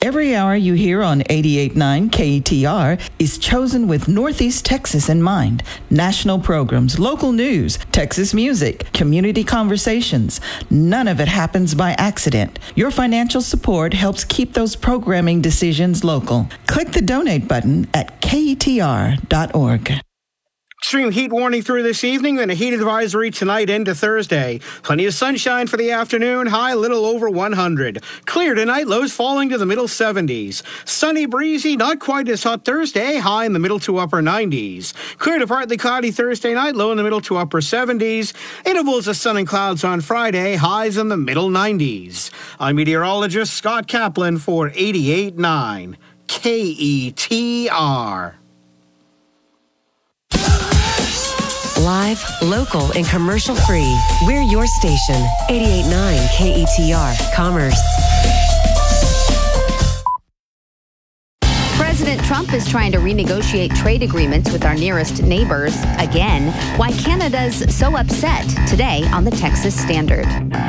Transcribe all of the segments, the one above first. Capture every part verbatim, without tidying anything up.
Every hour you hear on eighty-eight point nine K E T R is chosen with Northeast Texas in mind. National programs, local news, Texas music, community conversations. None of it happens by accident. Your financial support helps keep those programming decisions local. Click the donate button at K E T R dot org. Extreme heat warning through this evening, then a heat advisory tonight into Thursday. Plenty of sunshine for the afternoon, high a little over one hundred. Clear tonight, lows falling to the middle seventies. Sunny, breezy, not quite as hot Thursday, high in the middle to upper nineties. Clear to partly cloudy Thursday night, low in the middle to upper seventies. Intervals of sun and clouds on Friday, highs in the middle nineties. I'm meteorologist Scott Kaplan for eighty-eight point nine K E T R. Live, local, and commercial-free. We're your station. eighty-eight point nine K E T R, Commerce. President Trump is trying to renegotiate trade agreements with our nearest neighbors again. Why Canada's so upset today on the Texas Standard.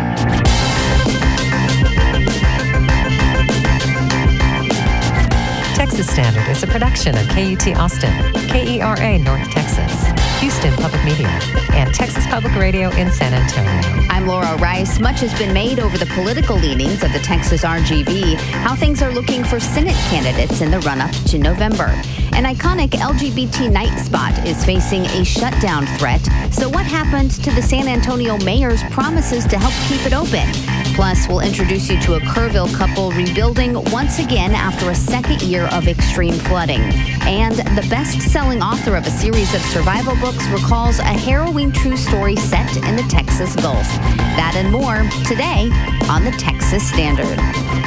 Texas Standard is a production of K U T Austin, K E R A North Texas, Houston Public Media, and Texas Public Radio in San Antonio. I'm Laura Rice. Much has been made over the political leanings of the Texas R G V, how things are looking for Senate candidates in the run-up to November. An iconic L G B T night spot is facing a shutdown threat. So what happened to the San Antonio mayor's promises to help keep it open? Plus, we'll introduce you to a Kerrville couple rebuilding once again after a second year of extreme flooding. And the best-selling author of a series of survival books recalls a harrowing true story set in the Texas Gulf. That and more today on the Texas Standard.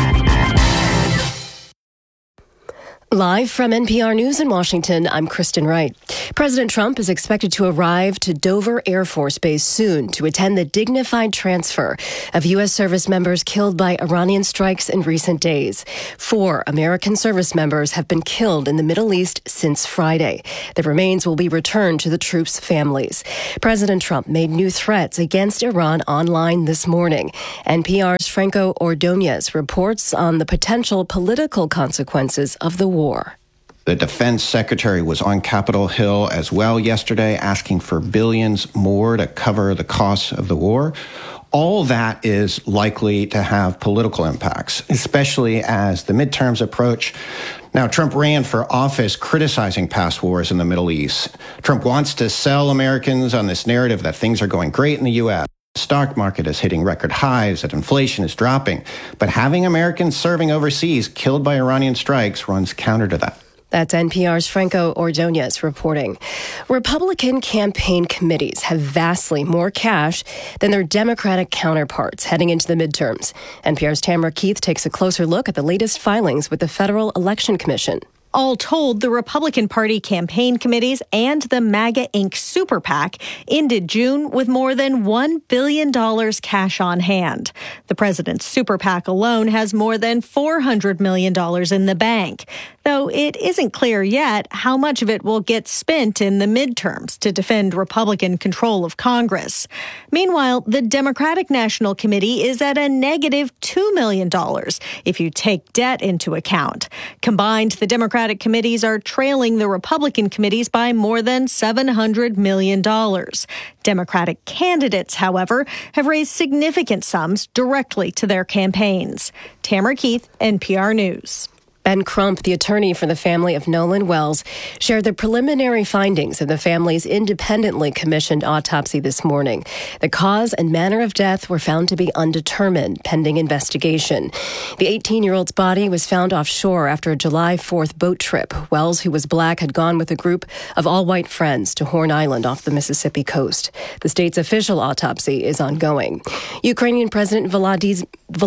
Live from N P R News in Washington, I'm Kristen Wright. President Trump is expected to arrive to Dover Air Force Base soon to attend the dignified transfer of U S service members killed by Iranian strikes in recent days. Four American service members have been killed in the Middle East since Friday. Their remains will be returned to the troops' families. President Trump made new threats against Iran online this morning. N P R's Franco Ordonez reports on the potential political consequences of the war. War. The defense secretary was on Capitol Hill as well yesterday, asking for billions more to cover the costs of the war. All that is likely to have political impacts, especially as the midterms approach. Now, Trump ran for office criticizing past wars in the Middle East. Trump wants to sell Americans on this narrative that things are going great in the U S. The stock market is hitting record highs, that inflation is dropping. But having Americans serving overseas killed by Iranian strikes runs counter to that. That's N P R's Franco Ordonez reporting. Republican campaign committees have vastly more cash than their Democratic counterparts heading into the midterms. N P R's Tamara Keith takes a closer look at the latest filings with the Federal Election Commission. All told, the Republican Party campaign committees and the MAGA Incorporated Super PAC ended June with more than one billion dollars cash on hand. The president's Super PAC alone has more than four hundred million dollars in the bank, though it isn't clear yet how much of it will get spent in the midterms to defend Republican control of Congress. Meanwhile, the Democratic National Committee is at a negative two million dollars if you take debt into account. Combined, the Democratic committees are trailing the Republican committees by more than seven hundred million dollars. Democratic candidates, however, have raised significant sums directly to their campaigns. Tamara Keith, N P R News. Ben Crump, the attorney for the family of Nolan Wells, shared the preliminary findings of the family's independently commissioned autopsy this morning. The cause and manner of death were found to be undetermined, pending investigation. The eighteen-year-old's body was found offshore after a July fourth boat trip. Wells, who was black, had gone with a group of all-white friends to Horn Island off the Mississippi coast. The state's official autopsy is ongoing. Ukrainian President Volodymyr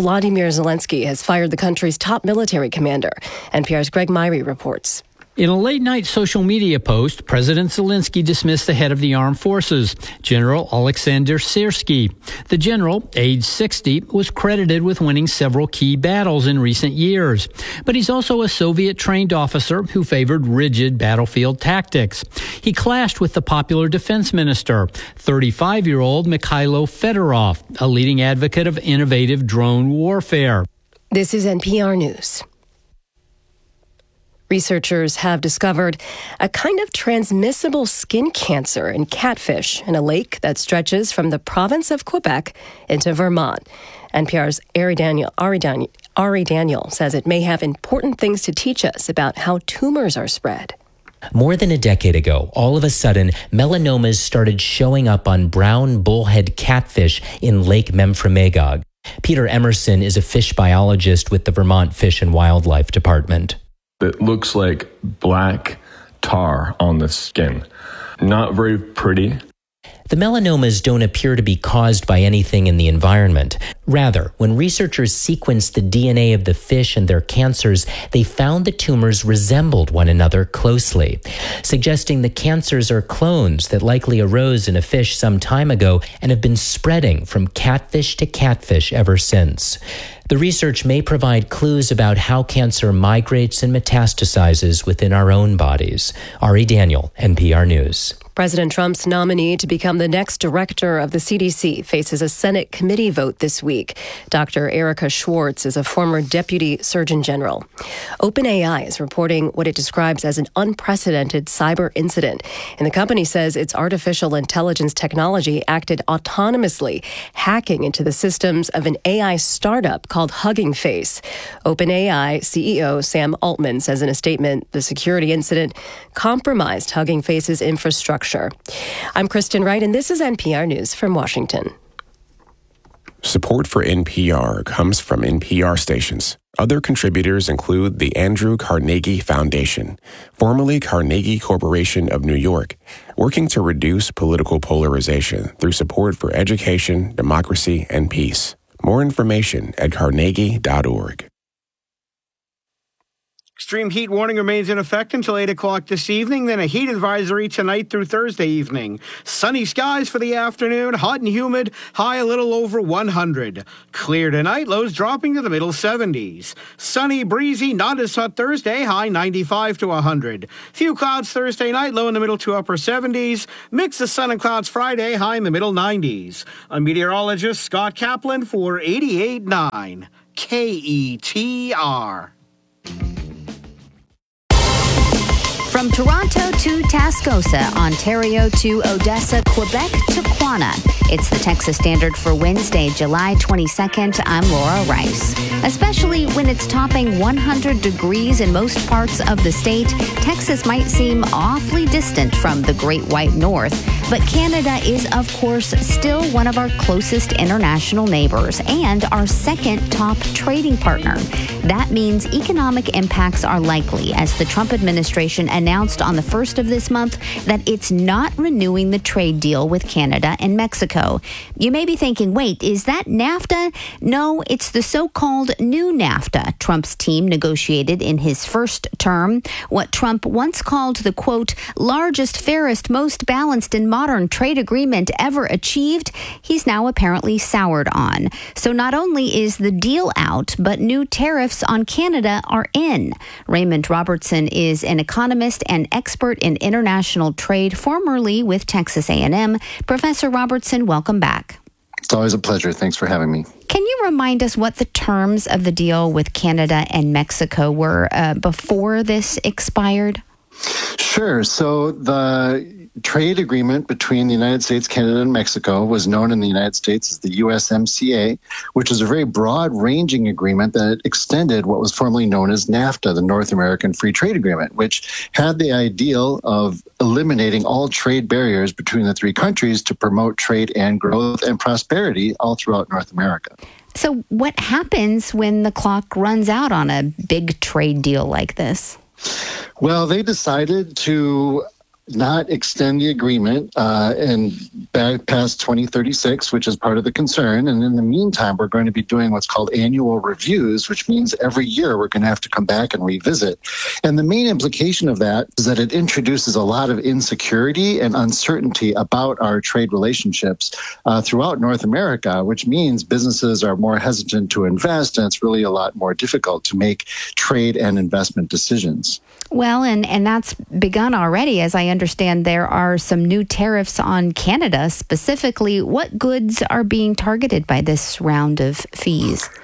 Zelensky has fired the country's top military commander. N P R's Greg Myrie reports. In a late-night social media post, President Zelensky dismissed the head of the armed forces, General Alexander Syrskyi. The general, age sixty, was credited with winning several key battles in recent years. But he's also a Soviet-trained officer who favored rigid battlefield tactics. He clashed with the popular defense minister, thirty-five-year-old Mikhailo Fedorov, a leading advocate of innovative drone warfare. This is N P R News. Researchers have discovered a kind of transmissible skin cancer in catfish in a lake that stretches from the province of Quebec into Vermont. N P R's Ari Daniel, Ari Daniel, Ari Daniel says it may have important things to teach us about how tumors are spread. More than a decade ago, all of a sudden, melanomas started showing up on brown bullhead catfish in Lake Memphremagog. Peter Emerson is a fish biologist with the Vermont Fish and Wildlife Department. It looks like black tar on the skin. Not very pretty. The melanomas don't appear to be caused by anything in the environment. Rather, when researchers sequenced the D N A of the fish and their cancers, they found the tumors resembled one another closely, suggesting the cancers are clones that likely arose in a fish some time ago and have been spreading from catfish to catfish ever since. The research may provide clues about how cancer migrates and metastasizes within our own bodies. Ari Daniel, N P R News. President Trump's nominee to become the next director of the C D C faces a Senate committee vote this week. Doctor Erica Schwartz is a former deputy surgeon general. OpenAI is reporting what it describes as an unprecedented cyber incident, and the company says its artificial intelligence technology acted autonomously, hacking into the systems of an A I startup called Hugging Face. OpenAI C E O Sam Altman says in a statement the security incident compromised Hugging Face's infrastructure. I'm Kristen Wright, and this is N P R News from Washington. Support for N P R comes from N P R stations. Other contributors include the Andrew Carnegie Foundation, formerly Carnegie Corporation of New York, working to reduce political polarization through support for education, democracy, and peace. More information at carnegie dot org. Extreme heat warning remains in effect until eight o'clock this evening, then a heat advisory tonight through Thursday evening. Sunny skies for the afternoon, hot and humid, high a little over one hundred. Clear tonight, lows dropping to the middle seventies. Sunny, breezy, not as hot Thursday, high ninety-five to one hundred. Few clouds Thursday night, low in the middle to upper seventies. Mix of sun and clouds Friday, high in the middle nineties. I'm meteorologist Scott Kaplan for eighty-eight point nine K E T R. From Toronto to Tascosa, Ontario to Odessa, Quebec to Quanah. It's the Texas Standard for Wednesday, July twenty-second. I'm Laura Rice. Especially when it's topping one hundred degrees in most parts of the state, Texas might seem awfully distant from the Great White North. But Canada is, of course, still one of our closest international neighbors and our second top trading partner. That means economic impacts are likely, as the Trump administration announced on the first of this month that it's not renewing the trade deal with Canada and Mexico. You may be thinking, wait, is that NAFTA? No, it's the so-called new NAFTA Trump's team negotiated in his first term. What Trump once called the, quote, largest, fairest, most balanced and modern trade agreement ever achieved, he's now apparently soured on. So not only is the deal out, but new tariffs on Canada are in. Raymond Robertson is an economist and expert in international trade, formerly with Texas A and M. Professor Robertson, welcome back. It's always a pleasure. Thanks for having me. Can you remind us what the terms of the deal with Canada and Mexico were uh, before this expired? Sure. So the trade agreement between the United States, Canada, and Mexico was known in the United States as the U S M C A, which was a very broad-ranging agreement that extended what was formerly known as NAFTA, the North American Free Trade Agreement, which had the ideal of eliminating all trade barriers between the three countries to promote trade and growth and prosperity all throughout North America. So what happens when the clock runs out on a big trade deal like this? Well, they decided to not extend the agreement uh, and back past twenty thirty-six, which is part of the concern. And in the meantime, we're going to be doing what's called annual reviews, which means every year we're going to have to come back and revisit. And the main implication of that is that it introduces a lot of insecurity and uncertainty about our trade relationships uh, throughout North America, which means businesses are more hesitant to invest, and it's really a lot more difficult to make trade and investment decisions. Well, and, and that's begun already. As I understand, there are some new tariffs on Canada. Specifically, what goods are being targeted by this round of fees?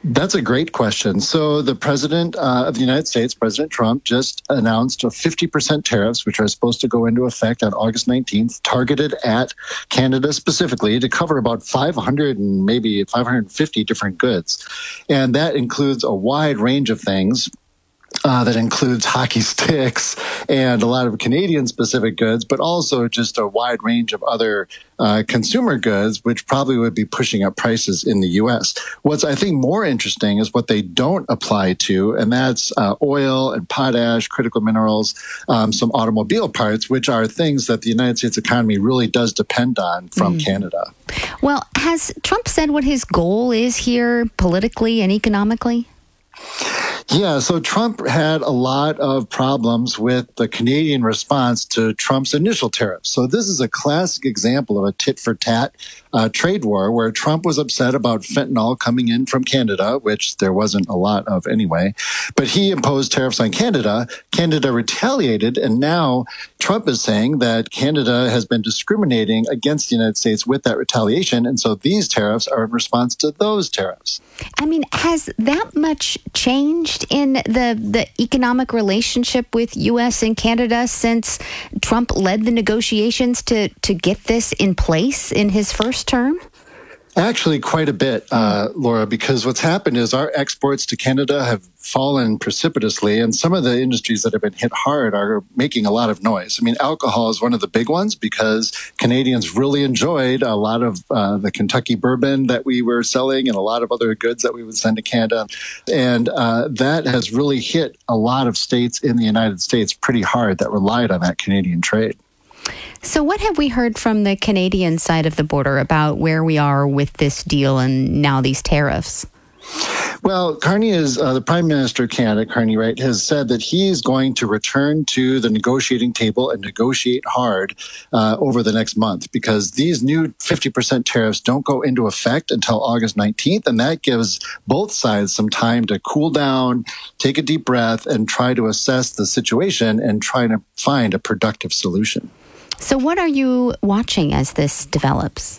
That's a great question. So the president uh, of the United States, President Trump, just announced a fifty percent tariffs, which are supposed to go into effect on August nineteenth, targeted at Canada specifically to cover about five hundred and maybe five hundred fifty different goods. And that includes a wide range of things. Uh, that includes hockey sticks and a lot of Canadian-specific goods, but also just a wide range of other uh, consumer goods, which probably would be pushing up prices in the U S. What's, I think, more interesting is what they don't apply to, and that's uh, oil and potash, critical minerals, um, some automobile parts, which are things that the United States economy really does depend on from mm. Canada. Well, has Trump said what his goal is here politically and economically? Yeah, so Trump had a lot of problems with the Canadian response to Trump's initial tariffs. So this is a classic example of a tit-for-tat uh, trade war where Trump was upset about fentanyl coming in from Canada, which there wasn't a lot of anyway. But he imposed tariffs on Canada. Canada retaliated, and now Trump is saying that Canada has been discriminating against the United States with that retaliation, and so these tariffs are in response to those tariffs. I mean, has that much changed in the, the economic relationship with U S and Canada since Trump led the negotiations to, to get this in place in his first term? Actually, quite a bit, uh, Laura, because what's happened is our exports to Canada have fallen precipitously, and some of the industries that have been hit hard are making a lot of noise. I mean, alcohol is one of the big ones because Canadians really enjoyed a lot of uh, the Kentucky bourbon that we were selling and a lot of other goods that we would send to Canada. And uh, that has really hit a lot of states in the United States pretty hard that relied on that Canadian trade. So what have we heard from the Canadian side of the border about where we are with this deal and now these tariffs? Well, Carney is uh, the Prime Minister of Canada, Carney Wright, has said that he is going to return to the negotiating table and negotiate hard uh, over the next month because these new fifty percent tariffs don't go into effect until August nineteenth, and that gives both sides some time to cool down, take a deep breath, and try to assess the situation and try to find a productive solution. So what are you watching as this develops?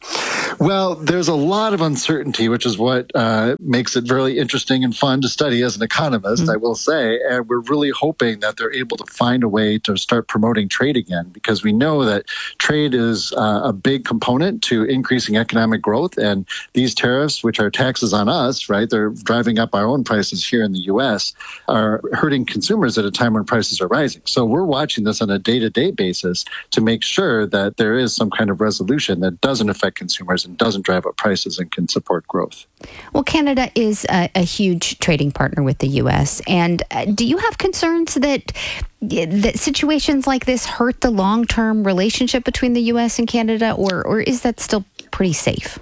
Well, there's a lot of uncertainty, which is what uh, makes it really interesting and fun to study as an economist, mm-hmm. I will say. And we're really hoping that they're able to find a way to start promoting trade again, because we know that trade is uh, a big component to increasing economic growth. And these tariffs, which are taxes on us, right, they're driving up our own prices here in the U S, are hurting consumers at a time when prices are rising. So we're watching this on a day-to-day basis to make sure that there is some kind of resolution that doesn't affect consumers and doesn't drive up prices and can support growth. Well, Canada is a, a huge trading partner with the U S. And uh, do you have concerns that that situations like this hurt the long-term relationship between the U S and Canada, or or is that still pretty safe?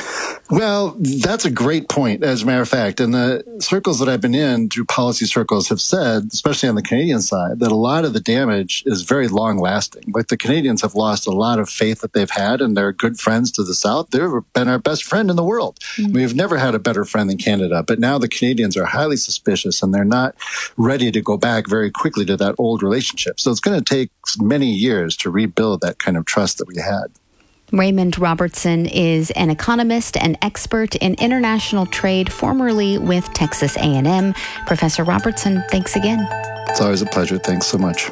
Well, that's a great point, as a matter of fact. And the circles that I've been in through policy circles have said, especially on the Canadian side, that a lot of the damage is very long-lasting. Like the Canadians have lost a lot of faith that they've had, and they're good friends to the South. They've been our best friend in the world. Mm-hmm. We've never had a better friend than Canada, but now the Canadians are highly suspicious, and they're not ready to go back very quickly to that old relationship. So it's going to take many years to rebuild that kind of trust that we had. Raymond Robertson is an economist and expert in international trade, formerly with Texas A and M. Professor Robertson, thanks again. It's always a pleasure. Thanks so much.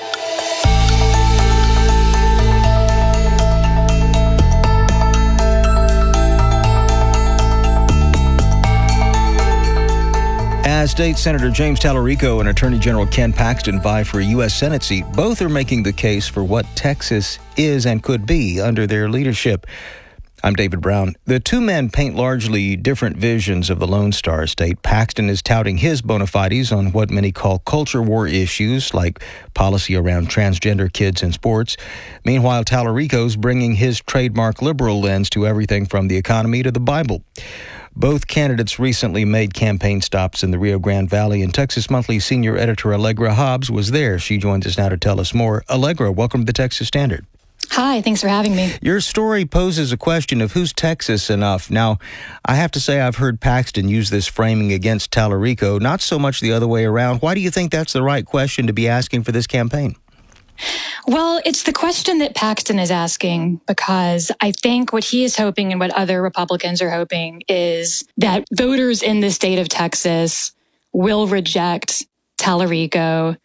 As State Senator James Tallarico and Attorney General Ken Paxton vie for a U S Senate seat, both are making the case for what Texas is and could be under their leadership. I'm David Brown. The two men paint largely different visions of the Lone Star State. Paxton is touting his bona fides on what many call culture war issues, like policy around transgender kids in sports. Meanwhile, Tallarico's bringing his trademark liberal lens to everything from the economy to the Bible. Both candidates recently made campaign stops in the Rio Grande Valley, and Texas Monthly senior editor Allegra Hobbs was there. She joins us now to tell us more. Allegra, welcome to the Texas Standard. Hi, thanks for having me. Your story poses a question of who's Texas enough. Now, I have to say I've heard Paxton use this framing against Tallarico, not so much the other way around. Why do you think that's the right question to be asking for this campaign? Well, it's the question that Paxton is asking, because I think what he is hoping and what other Republicans are hoping is that voters in the state of Texas will reject Tallarico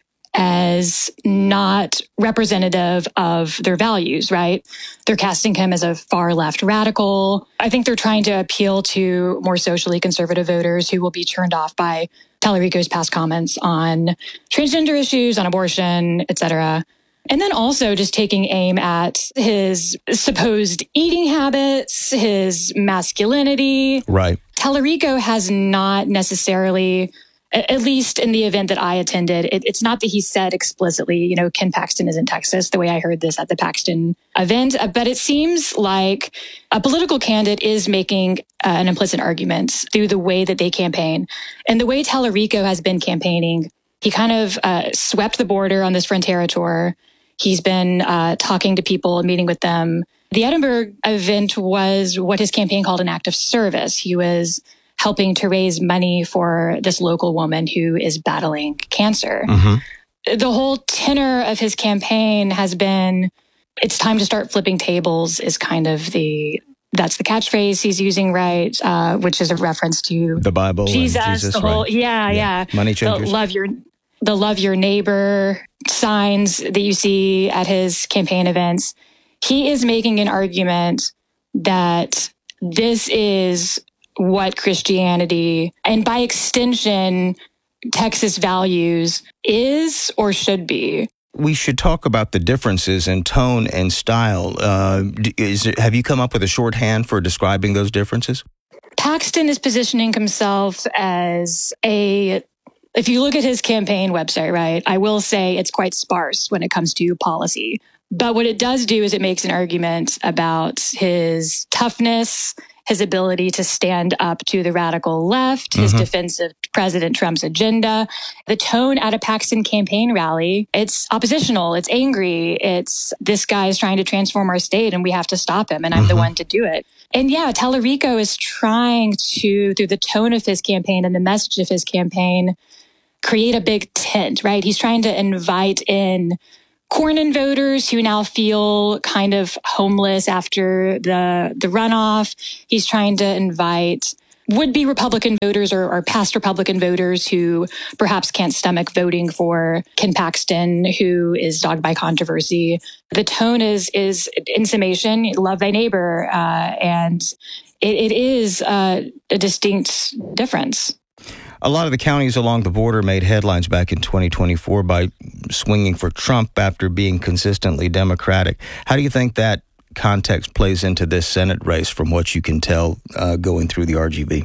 as not representative of their values, right? They're casting him as a far left radical. I think they're trying to appeal to more socially conservative voters who will be turned off by Tallarico's past comments on transgender issues, on abortion, et cetera. And then also just taking aim at his supposed eating habits, his masculinity. Right. Tallarico has not necessarily, at least in the event that I attended, it, it's not that he said explicitly, you know, Ken Paxton is in Texas, the way I heard this at the Paxton event. But it seems like a political candidate is making uh, an implicit argument through the way that they campaign. And the way Tallarico has been campaigning, he kind of uh, swept the border on this Frontera tour. He's been uh, talking to people and meeting with them. The Edinburgh event was what his campaign called an act of service. He was helping to raise money for this local woman who is battling cancer. Mm-hmm. The whole tenor of his campaign has been, it's time to start flipping tables is kind of the, that's the catchphrase he's using, right? Uh, which is a reference to the Bible, Jesus, and Jesus, the whole, right? yeah, yeah, yeah. Money changers. The love your, the love your neighbor signs that you see at his campaign events. He is making an argument that this is what Christianity, and by extension, Texas values, is or should be. We should talk about the differences in tone and style. Uh, is it, have you come up with a shorthand for describing those differences? Paxton is positioning himself as a, if you look at his campaign website, right, I will say it's quite sparse when it comes to policy. But what it does do is it makes an argument about his toughness, his ability to stand up to the radical left, his mm-hmm. defense of President Trump's agenda. The tone at a Paxton campaign rally, it's oppositional, it's angry, it's this guy is trying to transform our state and we have to stop him and I'm mm-hmm. the one to do it. And yeah, Tallarico is trying to, through the tone of his campaign and the message of his campaign, create a big tent, right? He's trying to invite in Cornyn voters who now feel kind of homeless after the the runoff. He's trying to invite would-be Republican voters or, or past Republican voters who perhaps can't stomach voting for Ken Paxton, who is dogged by controversy. The tone is, is in summation, love thy neighbor. Uh, and it, it is uh, a distinct difference. A lot of the counties along the border made headlines back in twenty twenty-four by swinging for Trump after being consistently Democratic. How do you think that context plays into this Senate race from what you can tell uh, going through the R G V?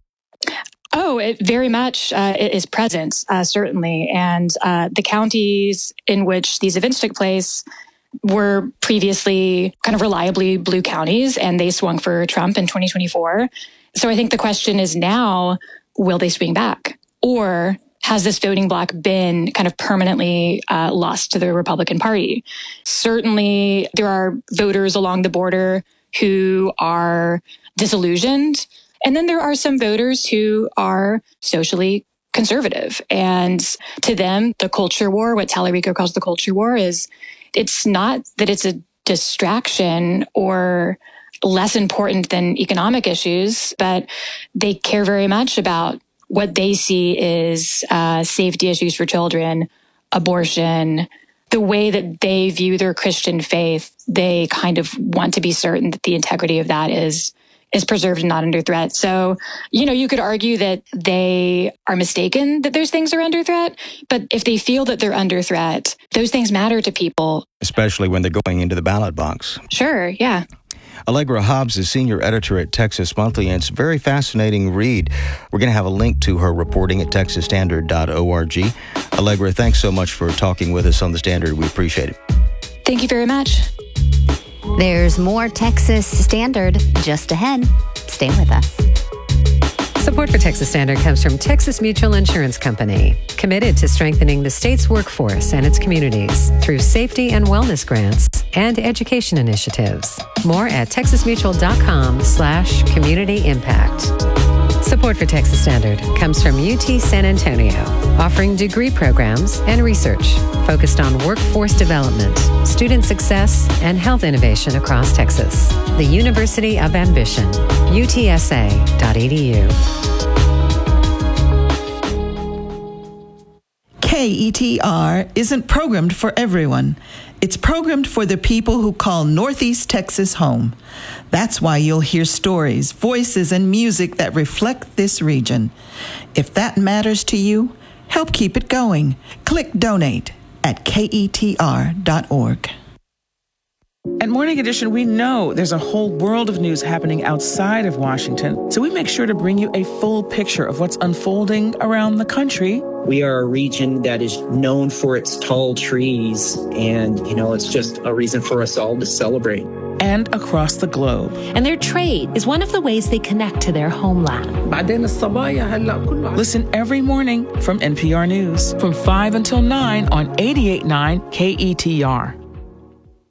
Oh, it very much uh, is present, uh, certainly. And uh, the counties in which these events took place were previously kind of reliably blue counties, and they swung for Trump in twenty twenty-four. So I think the question is now, will they swing back? Or has this voting bloc been kind of permanently uh, lost to the Republican Party? Certainly, there are voters along the border who are disillusioned. And then there are some voters who are socially conservative. And to them, the culture war, what Tallarico calls the culture war, is it's not that it's a distraction or less important than economic issues, but they care very much about what they see is uh, safety issues for children, abortion, the way that they view their Christian faith. They kind of want to be certain that the integrity of that is is preserved and not under threat. So, you know, you could argue that they are mistaken that those things are under threat, but if they feel that they're under threat, those things matter to people. Especially when they're going into the ballot box. Sure, yeah. Allegra Hobbs is senior editor at Texas Monthly, and it's a very fascinating read. We're going to have a link to her reporting at texas standard dot org. Allegra, thanks so much for talking with us on The Standard. We appreciate it. Thank you very much. There's more Texas Standard just ahead. Stay with us. Support for Texas Standard comes from Texas Mutual Insurance Company, committed to strengthening the state's workforce and its communities through safety and wellness grants and education initiatives. More at texas mutual dot com slash community impact. Support for Texas Standard comes from U T San Antonio, offering degree programs and research focused on workforce development, student success, and health innovation across Texas. The University of Ambition, U T S A dot E D U. K E T R isn't programmed for everyone. It's programmed for the people who call Northeast Texas home. That's why you'll hear stories, voices, and music that reflect this region. If that matters to you, help keep it going. Click donate at K E T R dot org. At Morning Edition, we know there's a whole world of news happening outside of Washington, so we make sure to bring you a full picture of what's unfolding around the country. We are a region that is known for its tall trees, and, you know, it's just a reason for us all to celebrate. And across the globe. And their trade is one of the ways they connect to their homeland. Listen every morning from N P R News from five until nine on eighty-eight point nine K E T R.